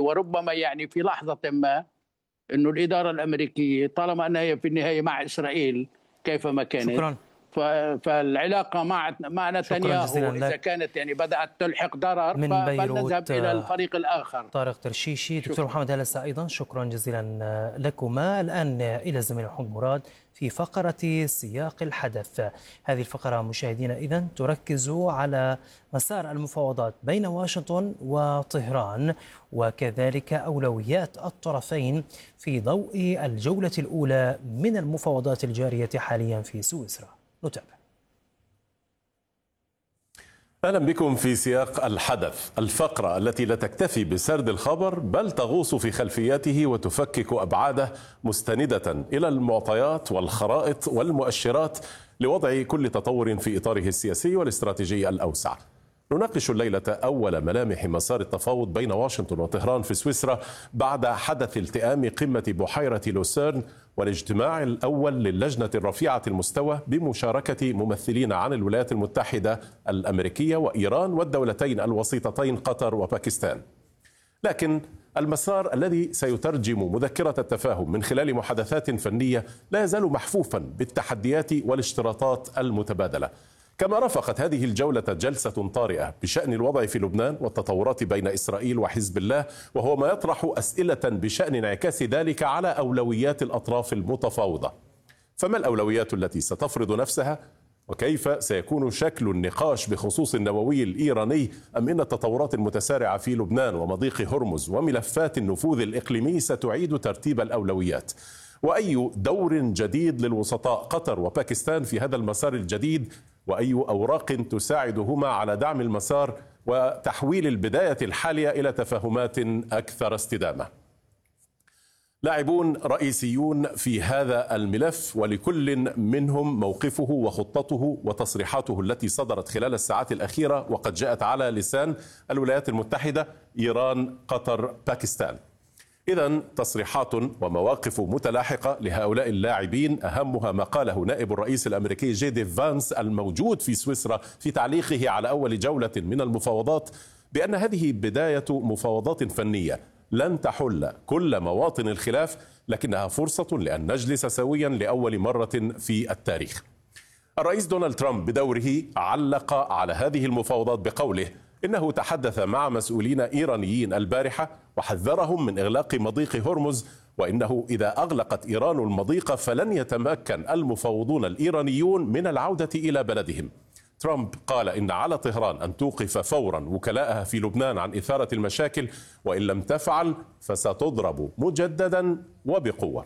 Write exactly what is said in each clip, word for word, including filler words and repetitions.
وربما يعني في لحظة ما أنه الإدارة الأمريكية طالما أنها هي في النهاية مع إسرائيل كيفما كانت، شكرا. فالعلاقة مع مع نتنياهو إذا كانت يعني بدأت تلحق ضرر فلنذهب إلى الفريق الآخر. طارق ترشيشي. دكتور محمد هلسة أيضا شكرا جزيلا لكما. الآن إلى الزميل محمود مراد في فقرة سياق الحدث. هذه الفقرة مشاهدينا إذن تركز على مسار المفاوضات بين واشنطن وطهران وكذلك أولويات الطرفين في ضوء الجولة الأولى من المفاوضات الجارية حاليا في سويسرا. نتابع. أهلا بكم في سياق الحدث، الفقرة التي لا تكتفي بسرد الخبر بل تغوص في خلفياته وتفكك أبعاده مستندة إلى المعطيات والخرائط والمؤشرات لوضع كل تطور في إطاره السياسي والاستراتيجي الأوسع. نناقش الليلة أول ملامح مسار التفاوض بين واشنطن وطهران في سويسرا بعد حدث التئام قمة بحيرة لوسيرن والاجتماع الأول للجنة الرفيعة المستوى بمشاركة ممثلين عن الولايات المتحدة الأمريكية وإيران والدولتين الوسيطتين قطر وباكستان. لكن المسار الذي سيترجم مذكرة التفاهم من خلال محادثات فنية لا يزال محفوفا بالتحديات والاشتراطات المتبادلة. كما رافقت هذه الجولة جلسة طارئة بشأن الوضع في لبنان والتطورات بين إسرائيل وحزب الله، وهو ما يطرح أسئلة بشأن انعكاس ذلك على أولويات الأطراف المتفاوضة. فما الأولويات التي ستفرض نفسها؟ وكيف سيكون شكل النقاش بخصوص النووي الإيراني؟ أم إن التطورات المتسارعة في لبنان ومضيق هرمز وملفات النفوذ الإقليمي ستعيد ترتيب الأولويات؟ وأي دور جديد للوسطاء قطر وباكستان في هذا المسار الجديد؟ وأي أوراق تساعدهما على دعم المسار وتحويل البداية الحالية إلى تفاهمات أكثر استدامة؟ لاعبون رئيسيون في هذا الملف، ولكل منهم موقفه وخطته وتصريحاته التي صدرت خلال الساعات الأخيرة وقد جاءت على لسان الولايات المتحدة، إيران، قطر، باكستان. إذن تصريحات ومواقف متلاحقة لهؤلاء اللاعبين، أهمها ما قاله نائب الرئيس الأمريكي جي دي فانس الموجود في سويسرا في تعليقه على أول جولة من المفاوضات بأن هذه بداية مفاوضات فنية لن تحل كل مواطن الخلاف، لكنها فرصة لأن نجلس سويا لأول مرة في التاريخ. الرئيس دونالد ترامب بدوره علق على هذه المفاوضات بقوله إنه تحدث مع مسؤولين إيرانيين البارحة وحذرهم من إغلاق مضيق هرمز، وإنه إذا أغلقت إيران المضيق فلن يتمكن المفاوضون الإيرانيون من العودة إلى بلدهم. ترامب قال إن على طهران أن توقف فورا وكلاءها في لبنان عن إثارة المشاكل، وإن لم تفعل فستضرب مجددا وبقوة.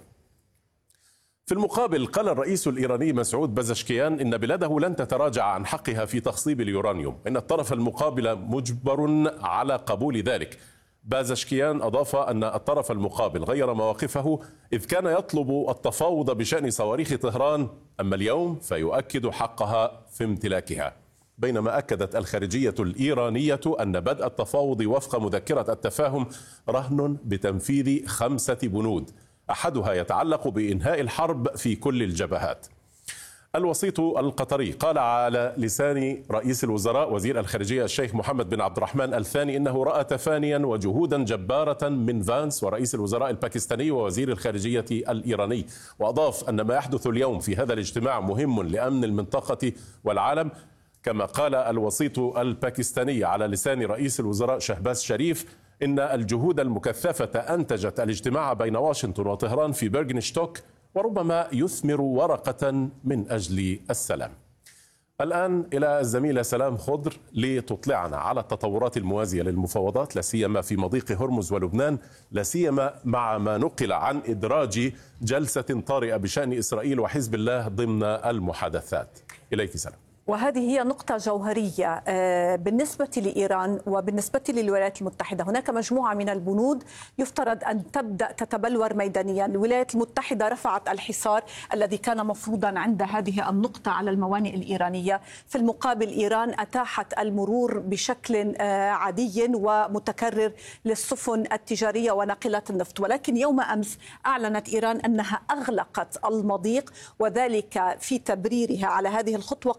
في المقابل قال الرئيس الإيراني مسعود بزشكيان إن بلاده لن تتراجع عن حقها في تخصيب اليورانيوم، إن الطرف المقابل مجبر على قبول ذلك. بازشكيان أضاف أن الطرف المقابل غير مواقفه إذ كان يطلب التفاوض بشأن صواريخ طهران، أما اليوم فيؤكد حقها في امتلاكها. بينما أكدت الخارجية الإيرانية أن بدء التفاوض وفق مذكرة التفاهم رهن بتنفيذ خمسة بنود، أحدها يتعلق بإنهاء الحرب في كل الجبهات. الوسيط القطري قال على لسان رئيس الوزراء وزير الخارجية الشيخ محمد بن عبد الرحمن الثاني إنه رأى تفانيا وجهودا جبارة من فانس ورئيس الوزراء الباكستاني ووزير الخارجية الإيراني، وأضاف أن ما يحدث اليوم في هذا الاجتماع مهم لأمن المنطقة والعالم. كما قال الوسيط الباكستاني على لسان رئيس الوزراء شهباز شريف إن الجهود المكثفة أنتجت الاجتماع بين واشنطن وطهران في بيرغنشتوك وربما يثمر ورقة من أجل السلام. الآن إلى الزميلة سلام خضر لتطلعنا على التطورات الموازية للمفاوضات، لا سيما في مضيق هرمز ولبنان، لا سيما مع ما نقل عن إدراج جلسة طارئة بشأن إسرائيل وحزب الله ضمن المحادثات. إليك سلام. وهذه هي نقطة جوهرية بالنسبة لإيران وبالنسبة للولايات المتحدة. هناك مجموعة من البنود يفترض أن تبدأ تتبلور ميدانيا. الولايات المتحدة رفعت الحصار الذي كان مفروضا عند هذه النقطة على الموانئ الإيرانية، في المقابل إيران أتاحت المرور بشكل عادي ومتكرر للسفن التجارية وناقلات النفط. ولكن يوم أمس أعلنت إيران أنها أغلقت المضيق، وذلك في تبريرها على هذه الخطوة قالت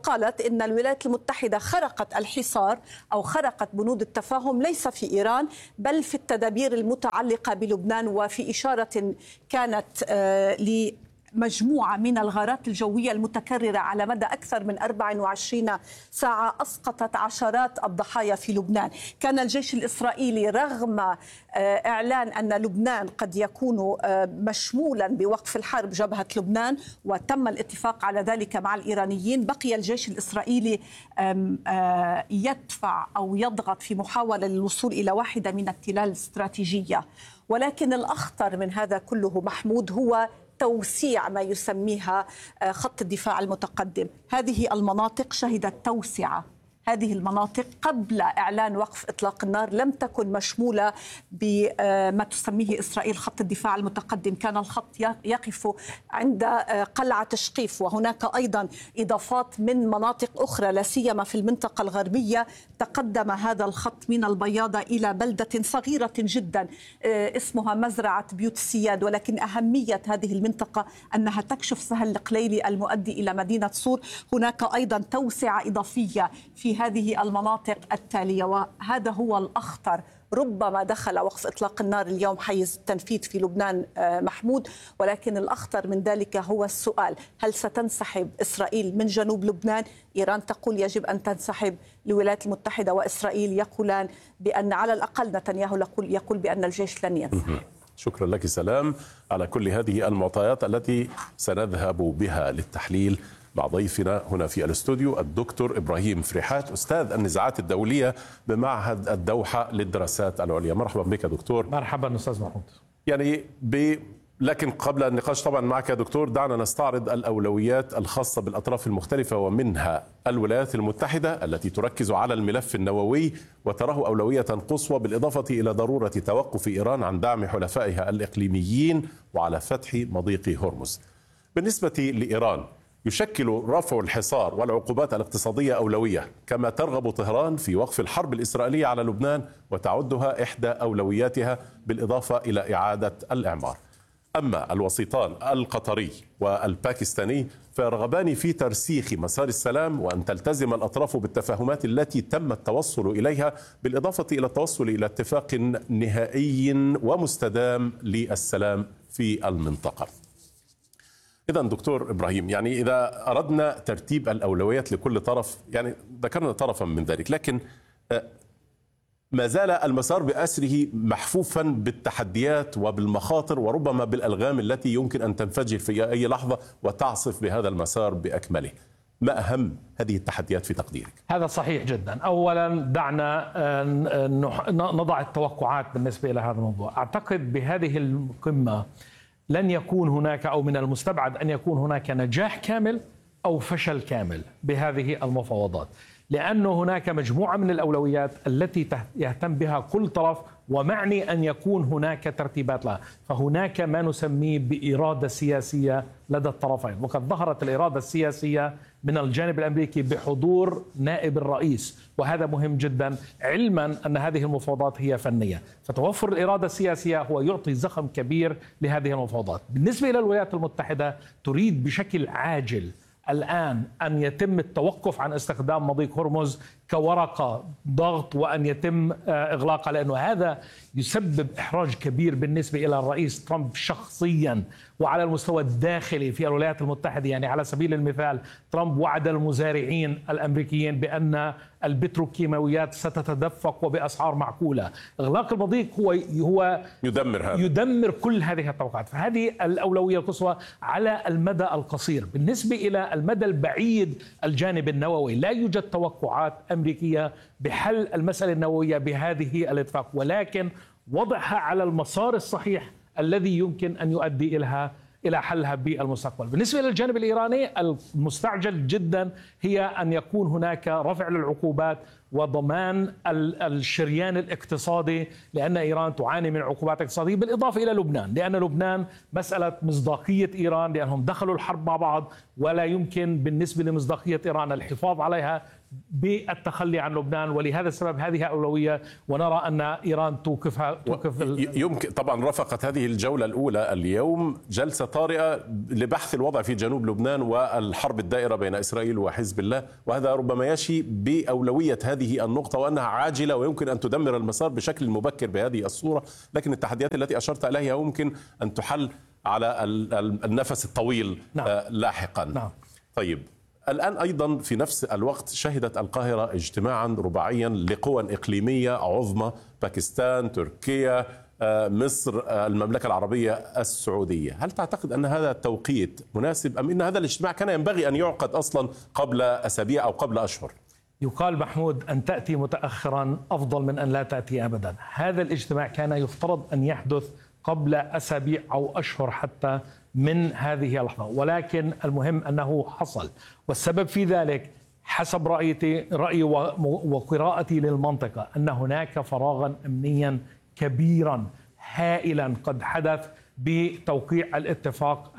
أن الولايات المتحدة خرقت الحصار أو خرقت بنود التفاهم ليس في إيران بل في التدابير المتعلقة بلبنان، وفي إشارة كانت ل مجموعة من الغارات الجوية المتكررة على مدى أكثر من أربع وعشرين ساعة أسقطت عشرات الضحايا في لبنان. كان الجيش الإسرائيلي رغم إعلان أن لبنان قد يكون مشمولا بوقف الحرب جبهة لبنان وتم الاتفاق على ذلك مع الإيرانيين، بقي الجيش الإسرائيلي يدفع أو يضغط في محاولة للوصول إلى واحدة من التلال الاستراتيجية. ولكن الأخطر من هذا كله محمود هو توسيع ما يسميها خط الدفاع المتقدم. هذه المناطق شهدت توسعة، هذه المناطق قبل إعلان وقف إطلاق النار لم تكن مشمولة بما تسميه إسرائيل خط الدفاع المتقدم. كان الخط يقف عند قلعة شقيف، وهناك أيضا إضافات من مناطق أخرى لا سيما في المنطقة الغربية. تقدم هذا الخط من البياضة إلى بلدة صغيرة جدا اسمها مزرعة بيوت السياد، ولكن أهمية هذه المنطقة أنها تكشف سهل القليلي المؤدي إلى مدينة صور. هناك أيضا توسعة إضافية في هذه المناطق التالية، وهذا هو الأخطر. ربما دخل وقف إطلاق النار اليوم حيز التنفيذ في لبنان محمود، ولكن الأخطر من ذلك هو السؤال: هل ستنسحب إسرائيل من جنوب لبنان؟ إيران تقول يجب أن تنسحب، الولايات المتحدة وإسرائيل يقولان بأن على الأقل نتنياهو يقول, يقول بأن الجيش لن ينسحب. شكرا لك سلام على كل هذه المعطيات التي سنذهب بها للتحليل مع ضيفنا هنا في الاستوديو الدكتور إبراهيم فريحات، أستاذ النزاعات الدولية بمعهد الدوحة للدراسات العليا. مرحبا بك دكتور. مرحبا أستاذ محمود. يعني ب... لكن قبل النقاش طبعا معك يا دكتور، دعنا نستعرض الأولويات الخاصة بالأطراف المختلفة، ومنها الولايات المتحدة التي تركز على الملف النووي وتراه أولوية قصوى، بالإضافة إلى ضرورة توقف إيران عن دعم حلفائها الإقليميين وعلى فتح مضيق هرمز. بالنسبة لإيران، يشكل رفع الحصار والعقوبات الاقتصادية أولوية، كما ترغب طهران في وقف الحرب الإسرائيلية على لبنان وتعدها إحدى أولوياتها، بالإضافة إلى إعادة الإعمار. أما الوسيطان القطري والباكستاني فيرغبان في ترسيخ مسار السلام وأن تلتزم الأطراف بالتفاهمات التي تم التوصل إليها، بالإضافة إلى التوصل إلى اتفاق نهائي ومستدام للسلام في المنطقة. إذن دكتور إبراهيم، يعني إذا أردنا ترتيب الأولويات لكل طرف، يعني ذكرنا طرفا من ذلك، لكن ما زال المسار بأسره محفوفا بالتحديات وبالمخاطر وربما بالألغام التي يمكن أن تنفجر في أي لحظة وتعصف بهذا المسار بأكمله. ما أهم هذه التحديات في تقديرك؟ هذا صحيح جدا. أولا دعنا نضع التوقعات بالنسبة إلى هذا الموضوع. أعتقد بهذه القمة لن يكون هناك، أو من المستبعد أن يكون هناك نجاح كامل أو فشل كامل بهذه المفاوضات، لأن هناك مجموعة من الأولويات التي يهتم بها كل طرف، ومعني أن يكون هناك ترتيبات لها. فهناك ما نسميه بإرادة سياسية لدى الطرفين، وقد ظهرت الإرادة السياسية من الجانب الأمريكي بحضور نائب الرئيس، وهذا مهم جدا، علما أن هذه المفاوضات هي فنية. فتوفر الإرادة السياسية هو يعطي زخم كبير لهذه المفاوضات. بالنسبة إلى الولايات المتحدة، تريد بشكل عاجل الآن أن يتم التوقف عن استخدام مضيق هرمز كورقة ضغط، وأن يتم إغلاقها، لأنه هذا يسبب إحراج كبير بالنسبة إلى الرئيس ترامب شخصيا وعلى المستوى الداخلي في الولايات المتحدة. يعني على سبيل المثال، ترامب وعد المزارعين الأمريكيين بأن البتروكيماويات ستتدفق وبأسعار معقولة. إغلاق المضيق هو هو يدمر هذا. يدمر كل هذه التوقعات. فهذه الأولوية القصوى على المدى القصير. بالنسبة إلى المدى البعيد، الجانب النووي، لا يوجد توقعات أمريكية بحل المسألة النووية بهذه الاتفاق، ولكن وضعها على المسار الصحيح الذي يمكن أن يؤدي إليها إلى حلها بالمستقبل. بالنسبة للجانب الإيراني، المستعجل جدا هي أن يكون هناك رفع للعقوبات وضمان الشريان الاقتصادي، لأن إيران تعاني من عقوبات اقتصادية، بالإضافة إلى لبنان، لأن لبنان مسألة مصداقية إيران، لأنهم دخلوا الحرب مع بعض ولا يمكن بالنسبة لمصداقية إيران الحفاظ عليها بالتخلي عن لبنان، ولهذا السبب هذه أولوية، ونرى أن إيران توقفها توقف يمكن طبعا. رافقت هذه الجولة الأولى اليوم جلسة طارئة لبحث الوضع في جنوب لبنان والحرب الدائرة بين إسرائيل وحزب الله، وهذا ربما يشي بأولوية هذه النقطة وأنها عاجلة ويمكن أن تدمر المسار بشكل مبكر بهذه الصورة، لكن التحديات التي أشرت إليها يمكن أن تحل على النفس الطويل. نعم. لاحقا. نعم. طيب، الآن أيضا في نفس الوقت شهدت القاهرة اجتماعا رباعيا لقوى إقليمية عظمى، باكستان، تركيا، مصر، المملكة العربية السعودية. هل تعتقد أن هذا التوقيت مناسب أم أن هذا الاجتماع كان ينبغي أن يعقد أصلا قبل أسابيع أو قبل أشهر؟ يقال محمود أن تأتي متأخرا أفضل من أن لا تأتي أبدا. هذا الاجتماع كان يفترض أن يحدث قبل أسابيع أو أشهر حتى من هذه اللحظة، ولكن المهم أنه حصل، والسبب في ذلك حسب رأيتي رأيي وقراءتي للمنطقة أن هناك فراغا أمنيا كبيرا هائلا قد حدث بتوقيع الاتفاق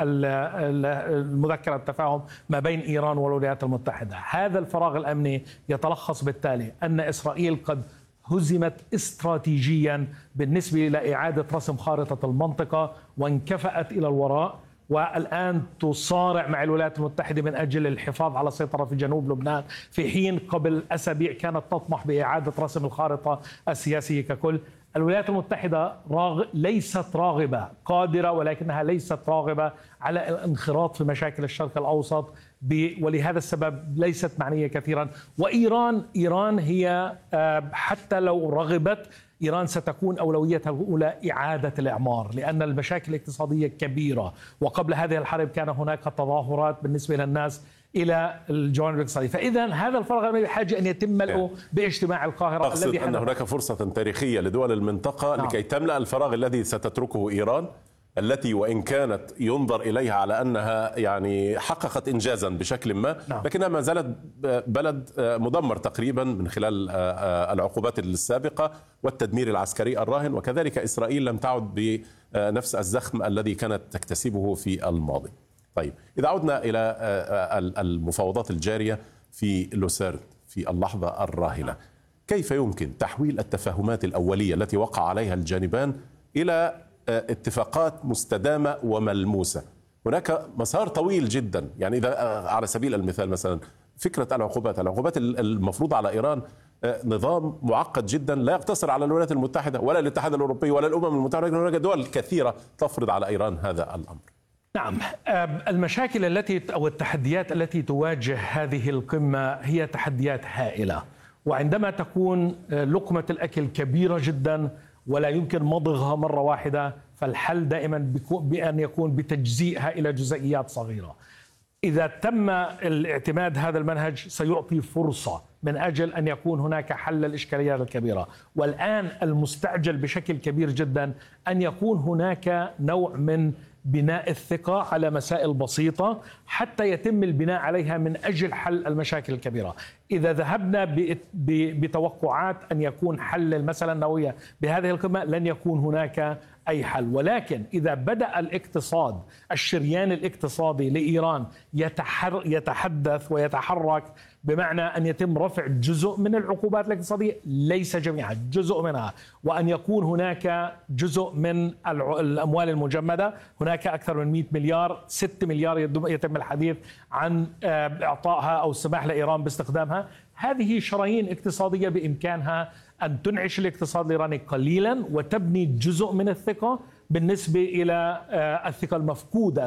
المذكرة التفاهم ما بين إيران والولايات المتحدة. هذا الفراغ الأمني يتلخص بالتالي أن إسرائيل قد هزمت استراتيجيا بالنسبة إلى إعادة رسم خارطة المنطقة وانكفأت إلى الوراء، والآن تصارع مع الولايات المتحدة من أجل الحفاظ على السيطرة في جنوب لبنان، في حين قبل أسابيع كانت تطمح بإعادة رسم الخارطة السياسية ككل. الولايات المتحدة راغ... ليست راغبة، قادرة ولكنها ليست راغبة على الانخراط في مشاكل الشرق الأوسط، ب... ولهذا السبب ليست معنية كثيرا. وإيران إيران هي حتى لو رغبت، إيران ستكون أولويتها الأولى إعادة الإعمار، لأن المشاكل الاقتصادية كبيرة، وقبل هذه الحرب كان هناك تظاهرات بالنسبة للناس إلى الجوانب الاقتصادية. فإذا هذا الفرق بحاجة أن يتم ملئه باجتماع القاهرة. أقصد الذي أن هناك فرصة تاريخية لدول المنطقة. نعم. لكي تملأ الفراغ الذي ستتركه إيران، التي وإن كانت ينظر إليها على أنها يعني حققت إنجازا بشكل ما. نعم. لكنها ما زالت بلد مدمر تقريبا من خلال العقوبات السابقة والتدمير العسكري الراهن، وكذلك إسرائيل لم تعد بنفس الزخم الذي كانت تكتسبه في الماضي. طيب، إذا عدنا إلى المفاوضات الجارية في لوسيرن في اللحظة الراهنة، كيف يمكن تحويل التفاهمات الأولية التي وقع عليها الجانبان إلى اتفاقات مستدامة وملموسة؟ هناك مسار طويل جدا، يعني إذا على سبيل المثال مثلا فكرة العقوبات العقوبات المفروضة على إيران نظام معقد جدا لا يقتصر على الولايات المتحدة ولا الاتحاد الأوروبي ولا الأمم المتحدة، لكن هناك دول كثيرة تفرض على إيران هذا الأمر. نعم، المشاكل التي أو التحديات التي تواجه هذه القمة هي تحديات هائلة، وعندما تكون لقمة الأكل كبيرة جدا ولا يمكن مضغها مرة واحدة، فالحل دائما بأن يكون بتجزيئها إلى جزئيات صغيرة. إذا تم الاعتماد هذا المنهج سيعطي فرصة من أجل أن يكون هناك حل للإشكاليات الكبيرة. والآن المستعجل بشكل كبير جدا أن يكون هناك نوع من بناء الثقة على مسائل بسيطة حتى يتم البناء عليها من أجل حل المشاكل الكبيرة. إذا ذهبنا بتوقعات أن يكون حل المسألة النووية بهذه القمة لن يكون هناك أي حل. ولكن إذا بدأ الاقتصاد الشريان الاقتصادي لإيران يتحر يتحدث ويتحرك، بمعنى أن يتم رفع جزء من العقوبات الاقتصادية، ليس جميعها، جزء منها، وأن يكون هناك جزء من الأموال المجمدة. هناك أكثر من مئة مليار، ستة مليار يتم الحديث عن إعطائها أو السماح لإيران باستخدامها. هذه شرايين اقتصادية بإمكانها أن تنعش الاقتصاد الإيراني قليلا وتبني جزء من الثقة بالنسبة إلى الثقة المفقودة.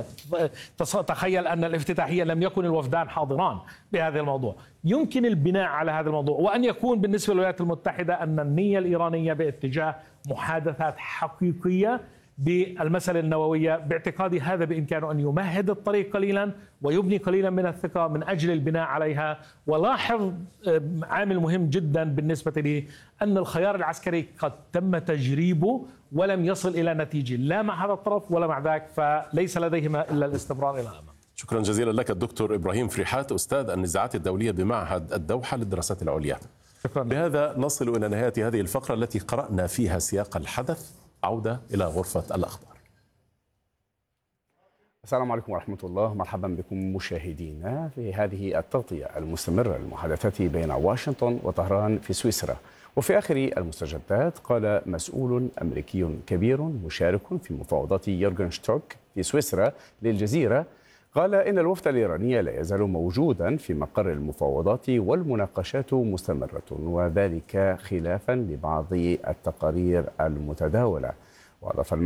تخيل أن الافتتاحية لم يكن الوفدان حاضران بهذا الموضوع. يمكن البناء على هذا الموضوع، وأن يكون بالنسبة للولايات المتحدة أن النية الإيرانية باتجاه محادثات حقيقية بالمسألة النووية. باعتقادي هذا بإمكانه أن يمهد الطريق قليلا ويبني قليلا من الثقة من أجل البناء عليها. ولاحظ عامل مهم جدا بالنسبة لي أن الخيار العسكري قد تم تجريبه ولم يصل إلى نتيجة لا مع هذا الطرف ولا مع ذاك، فليس لديهما إلا الاستمرار إلى الأمام. شكرا جزيلا لك الدكتور إبراهيم فريحات، أستاذ النزاعات الدولية بمعهد الدوحة للدراسات العليا. شكرا. بهذا نصل إلى نهاية هذه الفقرة التي قرأنا فيها سياق الحدث. عودة إلى غرفة الأخبار. السلام عليكم ورحمة الله. مرحبا بكم مشاهدينا في هذه التغطية المستمرة للمحادثات بين واشنطن وطهران في سويسرا. وفي آخر المستجدات قال مسؤول أمريكي كبير مشارك في مفاوضات يورغن شتوك في سويسرا للجزيرة، قال إن الوفد الإيراني لا يزال موجودا في مقر المفاوضات والمناقشات مستمرة، وذلك خلافا لبعض التقارير المتداولة. وأضاف